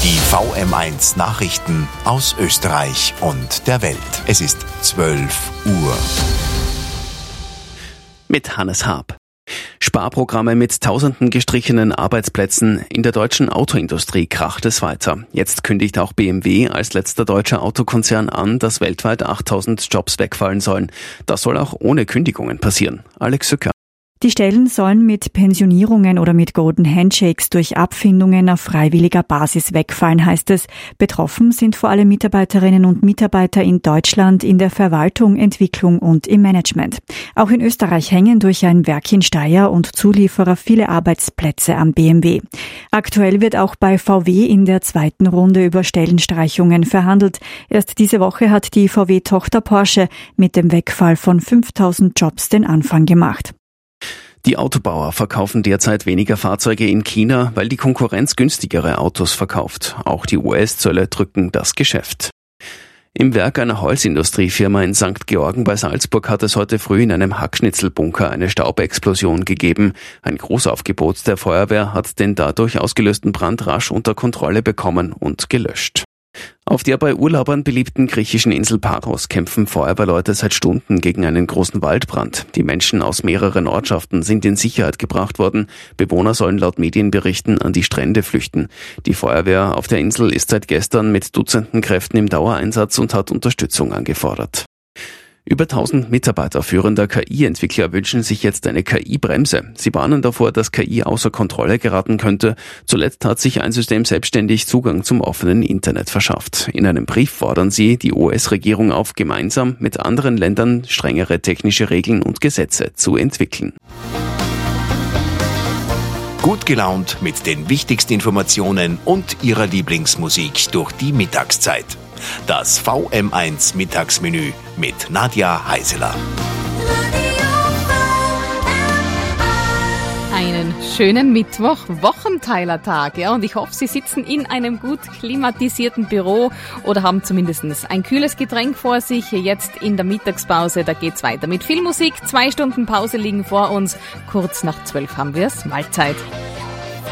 Die VM1 Nachrichten aus Österreich und der Welt. Es ist 12 Uhr. Mit Hannes Haab. Sparprogramme mit tausenden gestrichenen Arbeitsplätzen. In der deutschen Autoindustrie kracht es weiter. Jetzt kündigt auch BMW als letzter deutscher Autokonzern an, dass weltweit 8000 Jobs wegfallen sollen. Das soll auch ohne Kündigungen passieren. Alex Sücker. Die Stellen sollen mit Pensionierungen oder mit Golden Handshakes durch Abfindungen auf freiwilliger Basis wegfallen, heißt es. Betroffen sind vor allem Mitarbeiterinnen und Mitarbeiter in Deutschland, in der Verwaltung, Entwicklung und im Management. Auch in Österreich hängen durch ein Werk in Steyr und Zulieferer viele Arbeitsplätze am BMW. Aktuell wird auch bei VW in der zweiten Runde über Stellenstreichungen verhandelt. Erst diese Woche hat die VW-Tochter Porsche mit dem Wegfall von 5000 Jobs den Anfang gemacht. Die Autobauer verkaufen derzeit weniger Fahrzeuge in China, weil die Konkurrenz günstigere Autos verkauft. Auch die US-Zölle drücken das Geschäft. Im Werk einer Holzindustriefirma in St. Georgen bei Salzburg hat es heute früh in einem Hackschnitzelbunker eine Staubexplosion gegeben. Ein Großaufgebot der Feuerwehr hat den dadurch ausgelösten Brand rasch unter Kontrolle bekommen und gelöscht. Auf der bei Urlaubern beliebten griechischen Insel Paros kämpfen Feuerwehrleute seit Stunden gegen einen großen Waldbrand. Die Menschen aus mehreren Ortschaften sind in Sicherheit gebracht worden. Bewohner sollen laut Medienberichten an die Strände flüchten. Die Feuerwehr auf der Insel ist seit gestern mit Dutzenden Kräften im Dauereinsatz und hat Unterstützung angefordert. Über 1000 Mitarbeiter führender KI-Entwickler wünschen sich jetzt eine KI-Bremse. Sie warnen davor, dass KI außer Kontrolle geraten könnte. Zuletzt hat sich ein System selbstständig Zugang zum offenen Internet verschafft. In einem Brief fordern sie die US-Regierung auf, gemeinsam mit anderen Ländern strengere technische Regeln und Gesetze zu entwickeln. Gut gelaunt mit den wichtigsten Informationen und ihrer Lieblingsmusik durch die Mittagszeit. Das VM1 Mittagsmenü mit Nadja Heiseler. Einen schönen Mittwoch, Wochenteilertag, ja, und ich hoffe, Sie sitzen in einem gut klimatisierten Büro oder haben zumindest ein kühles Getränk vor sich. Jetzt in der Mittagspause, da geht's weiter mit viel Musik. 2 Stunden Pause liegen vor uns. Kurz nach 12 haben wir's, Mahlzeit.